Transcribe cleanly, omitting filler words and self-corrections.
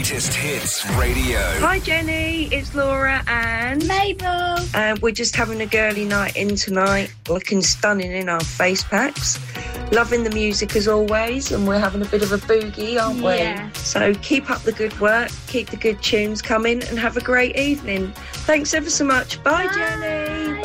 Greatest Hits Radio. Hi Jenny, it's Laura and Mabel. We're just having a girly night in tonight, looking stunning in our face packs. Loving the music as always, and we're having a bit of a boogie, aren't we? Yeah. So keep up the good work, keep the good tunes coming, and have a great evening. Thanks ever so much. Bye. Jenny.